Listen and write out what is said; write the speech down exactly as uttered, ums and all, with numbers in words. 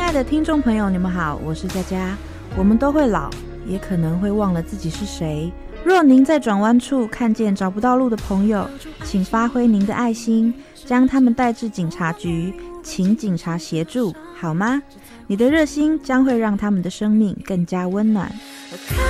爱的听众朋友，你们好，我是佳佳。我们都会老，也可能会忘了自己是谁。若您在转弯处看见找不到路的朋友，请发挥您的爱心，将他们带至警察局，请警察协助，好吗？你的热心将会让他们的生命更加温暖。